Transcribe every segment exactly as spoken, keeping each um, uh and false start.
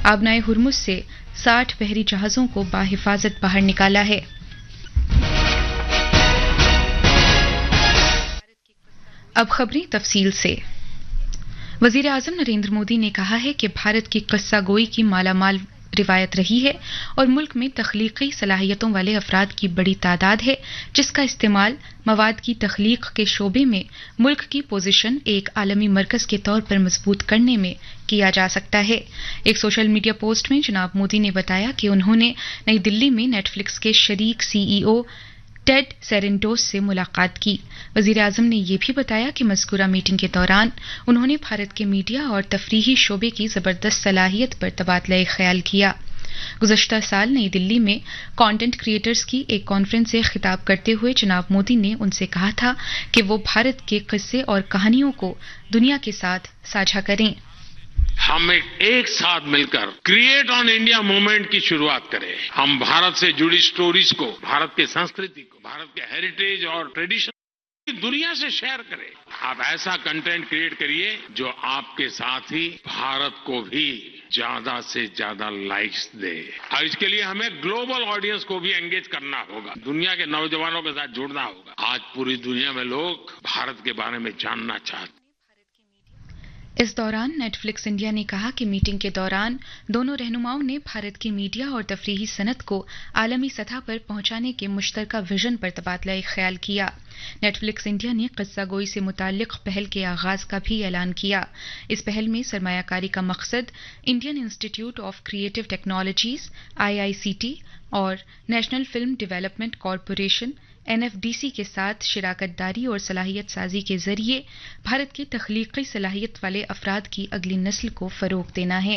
आबनाए हुर्मुज से साठ बहरी जहाजों को बाहिफाजत बाहर निकाला है। अब खबरें तफसील से। वजीर आजम नरेंद्र मोदी ने कहा है कि भारत की किस्सा गोई की मालामाल रिवायत रही है और मुल्क में तख्लीकी सलाहियतों वाले अफराद की बड़ी तादाद है, जिसका इस्तेमाल मवाद की तख्लीक के शोबे में मुल्क की पोजीशन एक आलमी मरकज के तौर पर मजबूत करने में किया जा सकता है। एक सोशल मीडिया पोस्ट में जनाब मोदी ने बताया कि उन्होंने नई दिल्ली में नेटफ्लिक्स के शरीक सीईओ टेड सेरेंटोस से मुलाकात की। वजीर आजम ने यह भी बताया कि मज़कूरा मीटिंग के दौरान उन्होंने भारत के मीडिया और तफरीही शोबे की जबरदस्त सलाहियत पर तबादला ख्याल किया। गुज़श्ता साल नई दिल्ली में कंटेंट क्रिएटर्स की एक कॉन्फ्रेंस से खिताब करते हुए जनाब मोदी ने उनसे कहा था कि वो भारत के किस्से और कहानियों को दुनिया के साथ साझा करें। हम एक, एक साथ मिलकर क्रिएट ऑन इंडिया मूवमेंट की शुरुआत करें। हम भारत से जुड़ी स्टोरीज को, भारत की संस्कृति को, भारत के हेरिटेज और ट्रेडिशन दुनिया से शेयर करें। आप ऐसा कंटेंट क्रिएट करिए जो आपके साथ ही भारत को भी ज्यादा से ज्यादा लाइक्स दे, और इसके लिए हमें ग्लोबल ऑडियंस को भी एंगेज करना होगा, दुनिया के नौजवानों के साथ जुड़ना होगा। आज पूरी दुनिया में लोग भारत के बारे में जानना चाहते हैं। इस दौरान नेटफ्लिक्स इंडिया ने कहा कि मीटिंग के दौरान दोनों रहनुमाओं ने भारत की मीडिया और तफरीही सनत को आलमी सतह पर पहुंचाने के मुश्तरका विजन पर तबादला ख्याल किया। नेटफ्लिक्स इंडिया ने किस्सा गोई से मुताल्लिक पहल के आगाज का भी ऐलान किया। इस पहल में सरमायाकारी का मकसद Indian institute of creative technologies I I C T और national film development corporation N F D C के साथ शिराकत दारी और सलाहियत साजी के जरिए भारत की तख्लीकी सलाहियत वाले अफराद की अगली नस्ल को फरोग देना है।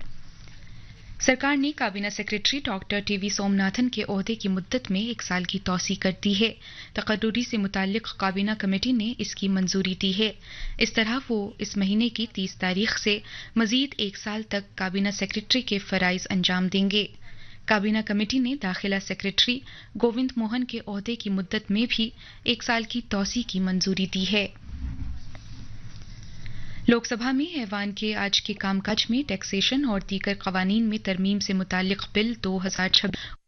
सरकार ने काबीना secretary doctor T V Somanathan के ओहदे की मुद्दत में एक साल की तौसी कर दी है। तकर्रुरी से मुताल्लिक काबीना कमेटी ने इसकी मंजूरी दी है। इस तरह वो इस महीने की तीस तारीख से मजीद एक साल तक काबीना सेक्रेटरी के फराइज अंजाम देंगे। काबीना कमेटी ने दाखिला सेक्रेटरी गोविंद मोहन के ओहदे की मुद्दत में भी एक साल की तौसी की मंजूरी दी है। लोकसभा में ऐवान के आज के कामकाज में टैक्सेशन और दीगर कवानीन में तरमीम से मुताल्लिक बिल दो हजार छब्बीस